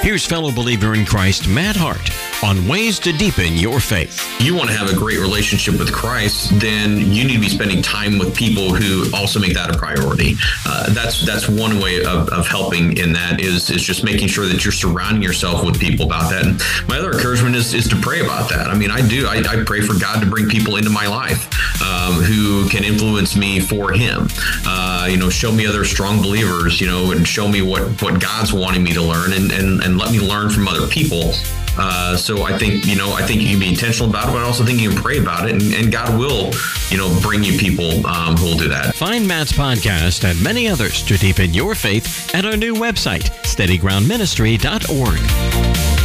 Here's fellow believer in Christ, Matt Hart, on ways to deepen your faith. You want to have a great relationship with Christ, then you need to be spending time with people who also make that a priority. That's one way of helping in that is just making sure that you're surrounding yourself with people about that. And my other encouragement is to pray about that. I mean, I pray for God to bring people into my life who can influence me for Him. Show me other strong believers, and show me what God's wanting me to learn, and let me learn from other people. So I think you can be intentional about it, but I also think you can pray about it, and God will, bring you people who will do that. Find Matt's podcast and many others to deepen your faith at our new website, steadygroundministry.org.